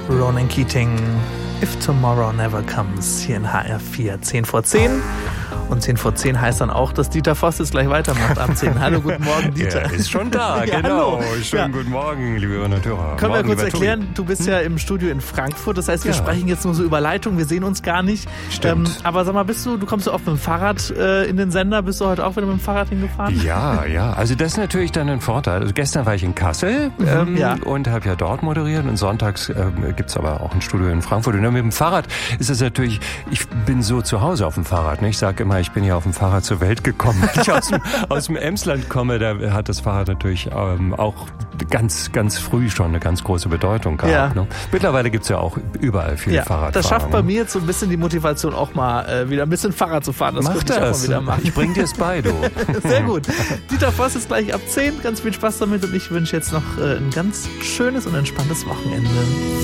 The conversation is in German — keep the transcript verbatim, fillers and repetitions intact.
Ronan Keating, If Tomorrow Never Comes, hier in H R vier, zehn vor zehn. Und zehn vor zehn heißt dann auch, dass Dieter Voss jetzt gleich weitermacht ab zehn. Hallo, guten Morgen, Dieter. Er ist schon da, ja, genau. Hallo. Schönen ja. guten Morgen, liebe Hörer und Hörer. Können Morgen, wir kurz erklären, Tobi. du bist hm? ja im Studio in Frankfurt, das heißt, wir ja. sprechen jetzt nur so über Leitung, wir sehen uns gar nicht. Stimmt. Ähm, aber sag mal, bist du, du kommst so oft mit dem Fahrrad äh, in den Sender, bist du heute auch wieder mit dem Fahrrad hingefahren? Ja, ja, also das ist natürlich dann ein Vorteil. Also gestern war ich in Kassel mhm, ähm, ja. und habe ja dort moderiert und sonntags ähm, gibt's aber auch ein Studio in Frankfurt. Und dann mit dem Fahrrad ist es natürlich, ich bin so zu Hause auf dem Fahrrad. Ne? Ich sage immer, ich bin hier auf dem Fahrrad zur Welt gekommen. Wenn ich aus dem, aus dem Emsland komme, da hat das Fahrrad natürlich ähm, auch ganz, ganz früh schon eine ganz große Bedeutung gehabt. Ja. Ne? Mittlerweile gibt's ja auch überall viele ja, Fahrradfahrer. Das schafft bei ne? mir jetzt so ein bisschen die Motivation, auch mal äh, wieder ein bisschen Fahrrad zu fahren. Das Mach könnte ich auch das. mal wieder machen. Ich bring dir es bei, du. Sehr gut. Dieter Voss ist gleich ab zehn. Ganz viel Spaß damit und ich wünsche jetzt noch äh, ein ganz schönes und entspanntes Wochenende.